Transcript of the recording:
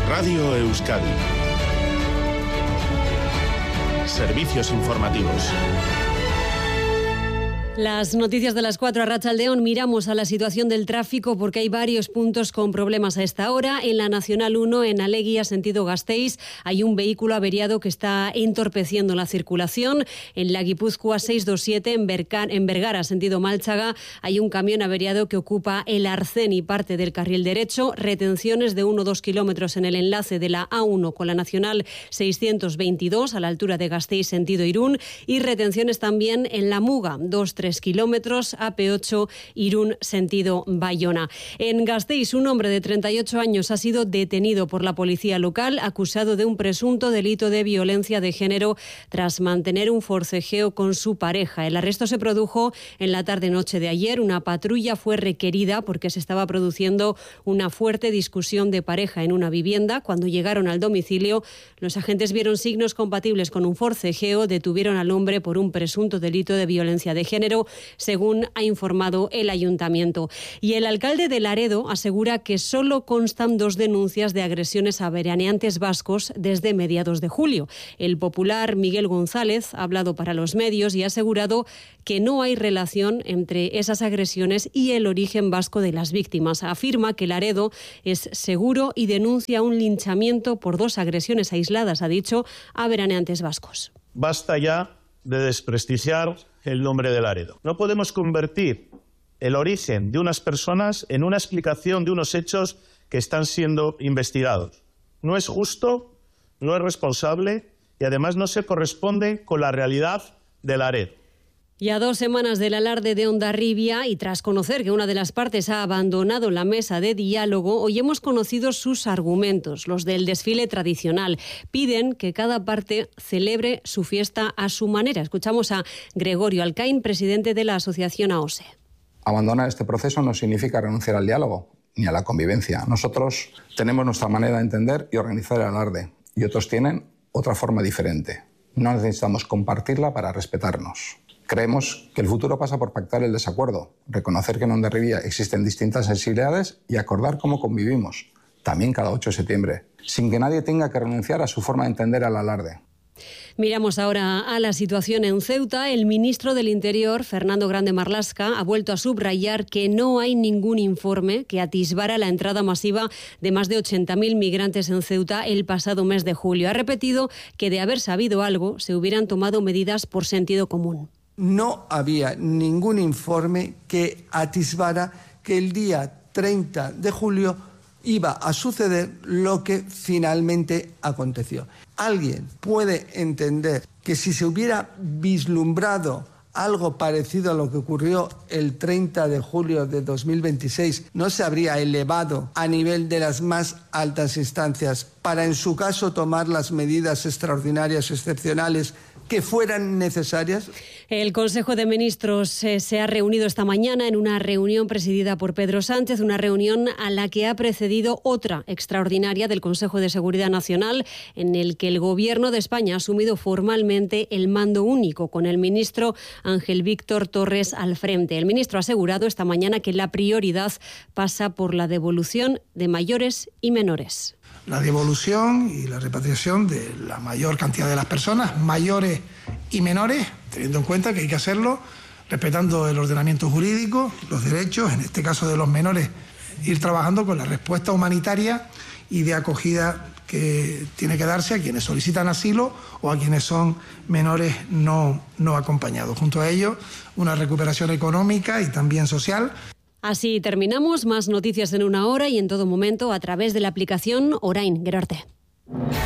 Radio Euskadi. Servicios informativos. Las noticias de las 4 a Arratsaldeon. Miramos a la situación del tráfico porque hay varios puntos con problemas a esta hora. En la Nacional 1, en Aleguía, sentido Gasteiz, hay un vehículo averiado que está entorpeciendo la circulación. En la Guipúzcoa 627, en Vergara, sentido Málchaga, hay un camión averiado que ocupa el arcén y parte del carril derecho. Retenciones de 1 o 2 kilómetros en el enlace de la A1 con la Nacional 622 a la altura de Gasteiz, sentido Irún. Y retenciones también en la Muga, 2-3 kilómetros, AP8 Irún, sentido Bayona. En Gasteiz, un hombre de 38 años ha sido detenido por la policía local, acusado de un presunto delito de violencia de género tras mantener un forcejeo con su pareja. El arresto se produjo en la tarde-noche de ayer. Una patrulla fue requerida porque se estaba produciendo una fuerte discusión de pareja en una vivienda. Cuando llegaron al domicilio, los agentes vieron signos compatibles con un forcejeo, detuvieron al hombre por un presunto delito de violencia de género, según ha informado el ayuntamiento. Y el alcalde de Laredo asegura que solo constan 2 denuncias de agresiones a veraneantes vascos desde mediados de julio. El popular Miguel González ha hablado para los medios y ha asegurado que no hay relación entre esas agresiones y el origen vasco de las víctimas. Afirma que Laredo es seguro y denuncia un linchamiento por 2 agresiones aisladas, ha dicho, a veraneantes vascos. Basta ya de desprestigiar el nombre de Laredo. No podemos convertir el origen de unas personas en una explicación de unos hechos que están siendo investigados. No es justo, no es responsable y además no se corresponde con la realidad de Laredo. Y a 2 semanas del alarde de Hondarribia y tras conocer que una de las partes ha abandonado la mesa de diálogo, hoy hemos conocido sus argumentos, los del desfile tradicional. Piden que cada parte celebre su fiesta a su manera. Escuchamos a Gregorio Alcaín, presidente de la asociación AOSE. Abandonar este proceso no significa renunciar al diálogo ni a la convivencia. Nosotros tenemos nuestra manera de entender y organizar el alarde y otros tienen otra forma diferente. No necesitamos compartirla para respetarnos. Creemos que el futuro pasa por pactar el desacuerdo, reconocer que en Hondarribia existen distintas sensibilidades y acordar cómo convivimos, también cada 8 de septiembre, sin que nadie tenga que renunciar a su forma de entender al alarde. Miramos ahora a la situación en Ceuta. El ministro del Interior, Fernando Grande Marlaska, ha vuelto a subrayar que no hay ningún informe que atisbara la entrada masiva de más de 80.000 migrantes en Ceuta el pasado mes de julio. Ha repetido que de haber sabido algo se hubieran tomado medidas por sentido común. No había ningún informe que atisbara que el día 30 de julio iba a suceder lo que finalmente aconteció. ¿Alguien puede entender que si se hubiera vislumbrado algo parecido a lo que ocurrió el 30 de julio de 2026, no se habría elevado a nivel de las más altas instancias para, en su caso, tomar las medidas extraordinarias, excepcionales, que fueran necesarias? El Consejo de Ministros se ha reunido esta mañana en una reunión presidida por Pedro Sánchez, una reunión a la que ha precedido otra extraordinaria del Consejo de Seguridad Nacional, en el que el Gobierno de España ha asumido formalmente el mando único, con el ministro Ángel Víctor Torres al frente. El ministro ha asegurado esta mañana que la prioridad pasa por la devolución de mayores y menores. La devolución y la repatriación de la mayor cantidad de las personas, mayores y menores, teniendo en cuenta que hay que hacerlo respetando el ordenamiento jurídico, los derechos, en este caso de los menores, ir trabajando con la respuesta humanitaria y de acogida que tiene que darse a quienes solicitan asilo o a quienes son menores no acompañados. Junto a ello, una recuperación económica y también social. Así terminamos. Más noticias en una hora y en todo momento a través de la aplicación Orain. Gerarte.